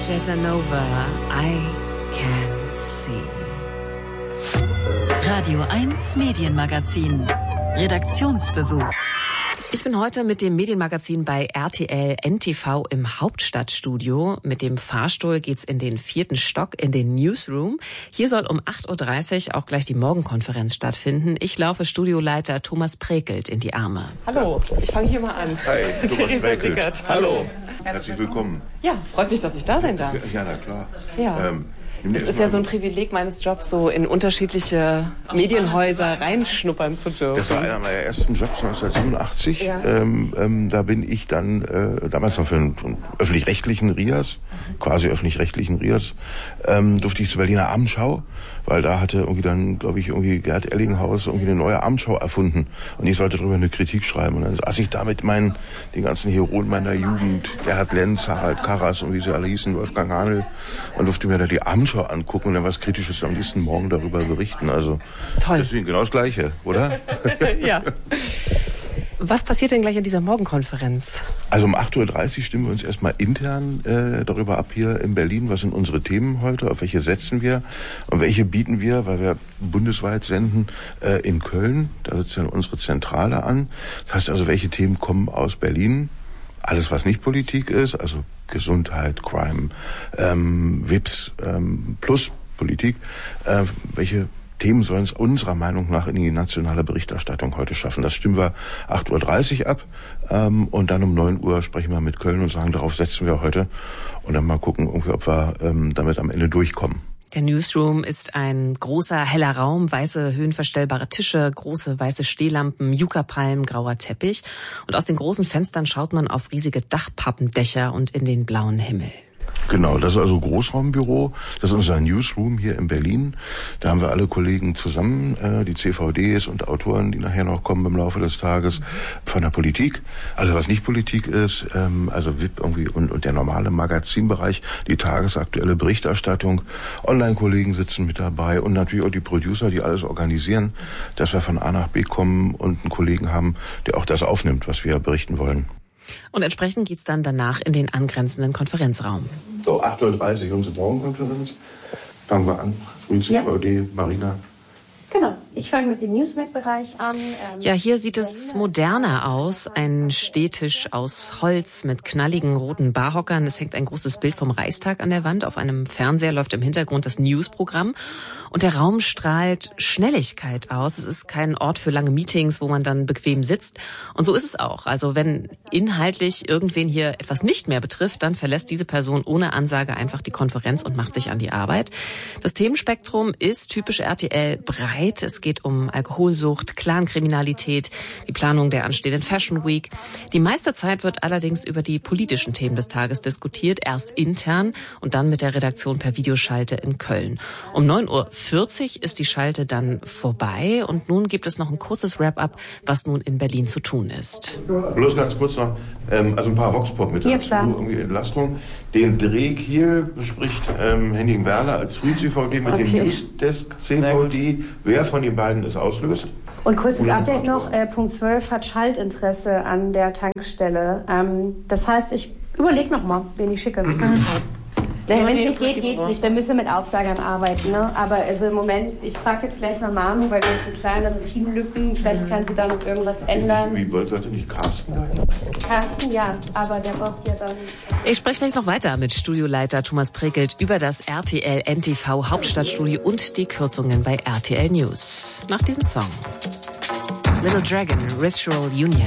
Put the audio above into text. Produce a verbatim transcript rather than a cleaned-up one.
Casanova, I Can See. Radio eins Medienmagazin. Redaktionsbesuch. Ich bin heute mit dem Medienmagazin bei R T L N T V im Hauptstadtstudio. Mit dem Fahrstuhl geht's in den vierten Stock, in den Newsroom. Hier soll um acht Uhr dreißig auch gleich die Morgenkonferenz stattfinden. Ich laufe Studioleiter Thomas Prekelt in die Arme. Hallo, ich fange hier mal an. Hi, Thomas Prekelt. Hallo, herzlich willkommen. Ja, freut mich, dass ich da sein darf. Ja, na klar. Ja. Ähm, Das ist ja so ein Privileg meines Jobs, so in unterschiedliche Medienhäuser reinschnuppern zu dürfen. Das war einer meiner ersten Jobs neunzehnhundertsiebenundachtzig. Ja. Ähm, ähm, da bin ich dann äh, damals noch für einen, einen öffentlich-rechtlichen R I A S, quasi öffentlich-rechtlichen R I A S, ähm, durfte ich zur Berliner Abendschau, weil da hatte irgendwie dann, glaube ich, irgendwie Gerd Ellinghaus irgendwie eine neue Abendschau erfunden und ich sollte darüber eine Kritik schreiben. Und dann saß ich da mit meinen, den ganzen Heroen meiner Jugend, Gerhard Lenz, Harald Karras und wie sie alle hießen, Wolfgang Hahnel, und durfte mir da die Abendschau angucken und dann was Kritisches am nächsten Morgen darüber berichten. Also toll. Deswegen genau das Gleiche, oder? Ja. Was passiert denn gleich an dieser Morgenkonferenz? Also um acht Uhr dreißig stimmen wir uns erstmal intern äh, darüber ab hier in Berlin. Was sind unsere Themen heute? Auf welche setzen wir? Und welche bieten wir, weil wir bundesweit senden, äh, in Köln? Da sitzt dann unsere Zentrale an. Das heißt also, welche Themen kommen aus Berlin? Alles, was nicht Politik ist, also Gesundheit, Crime, ähm, W I Ps ähm, plus Politik. Äh, welche Themen sollen es unserer Meinung nach in die nationale Berichterstattung heute schaffen? Das stimmen wir acht Uhr dreißig ab ähm, und dann um neun Uhr sprechen wir mit Köln und sagen, darauf setzen wir heute und dann mal gucken, irgendwie, ob wir ähm, damit am Ende durchkommen. Der Newsroom ist ein großer, heller Raum, weiße, höhenverstellbare Tische, große weiße Stehlampen, Yucca-Palmen, grauer Teppich. Und aus den großen Fenstern schaut man auf riesige Dachpappendächer und in den blauen Himmel. Genau, das ist also Großraumbüro. Das ist unser Newsroom hier in Berlin. Da haben wir alle Kollegen zusammen, äh, die C V Ds und Autoren, die nachher noch kommen im Laufe des Tages, von der Politik. Alles, was nicht Politik ist, ähm, also W I P irgendwie und, und der normale Magazinbereich, die tagesaktuelle Berichterstattung. Online-Kollegen sitzen mit dabei und natürlich auch die Producer, die alles organisieren, dass wir von A nach B kommen und einen Kollegen haben, der auch das aufnimmt, was wir berichten wollen. Und entsprechend geht's dann danach in den angrenzenden Konferenzraum. So, acht Uhr dreißig unsere Morgenkonferenz. Fangen wir an. Früh C V D, ja. Marina. Genau, ich fange mit dem Newsmac-Bereich an. Ähm, ja, hier sieht es moderner aus. Ein Stehtisch aus Holz mit knalligen roten Barhockern. Es hängt ein großes Bild vom Reichstag an der Wand. Auf einem Fernseher läuft im Hintergrund das Newsprogramm. Und der Raum strahlt Schnelligkeit aus. Es ist kein Ort für lange Meetings, wo man dann bequem sitzt. Und so ist es auch. Also wenn inhaltlich irgendwen hier etwas nicht mehr betrifft, dann verlässt diese Person ohne Ansage einfach die Konferenz und macht sich an die Arbeit. Das Themenspektrum ist typisch R T L breit. Es geht um Alkoholsucht, Clankriminalität, die Planung der anstehenden Fashion Week. Die meiste Zeit wird allerdings über die politischen Themen des Tages diskutiert, erst intern und dann mit der Redaktion per Videoschalte in Köln. Um neun Uhr vierzig ist die Schalte dann vorbei und nun gibt es noch ein kurzes Wrap-up, was nun in Berlin zu tun ist. Bloß ganz kurz noch, ähm, also ein paar Voxpop mit dazu, irgendwie Entlastung. Den Dreh hier bespricht ähm, Henning Werner als Früh-C V D mit okay. dem Newsdesk-C V D, wer von den beiden das auslöst. Und kurzes Update noch, äh, Punkt zwölf hat Schaltinteresse an der Tankstelle. Ähm, das heißt, ich überlege nochmal, wen ich schicke. Mhm. Wenn es nicht geht, geht es nicht. Dann müssen wir mit Aufsagern arbeiten. Ne? Aber also im Moment, ich frage jetzt gleich mal Manu, weil wir haben kleinere Teamlücken. Vielleicht kann sie da noch irgendwas ändern. Wie wollte das nicht Carsten? Carsten, ja. Aber der braucht ja dann... Ich spreche gleich noch weiter mit Studioleiter Thomas Prekelt über das R T L N T V Hauptstadtstudio und die Kürzungen bei R T L News. Nach diesem Song. Little Dragon, Ritual Union.